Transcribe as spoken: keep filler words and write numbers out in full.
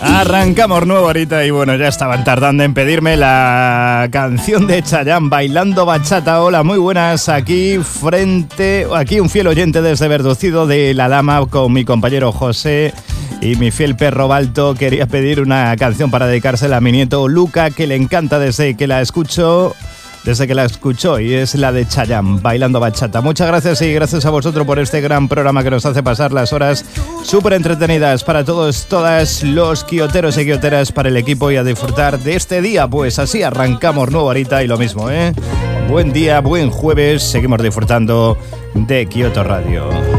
Arrancamos nuevo ahorita y bueno, ya estaban tardando en pedirme la canción de Chayanne, Bailando Bachata. Hola, muy buenas, aquí frente, aquí un fiel oyente desde Verducido de la Lama con mi compañero José y mi fiel perro Balto. Quería pedir una canción para dedicársela a mi nieto Luca, que le encanta desde que la escucho. Desde que la escuchó, y es la de Chayanne, Bailando Bachata. Muchas gracias y gracias a vosotros por este gran programa que nos hace pasar las horas súper entretenidas para todos, todas los quioteros y quioteras, para el equipo, y a disfrutar de este día. Pues así arrancamos nuevo ahorita y lo mismo, ¿eh? Buen día, buen jueves, seguimos disfrutando de Kioto Radio.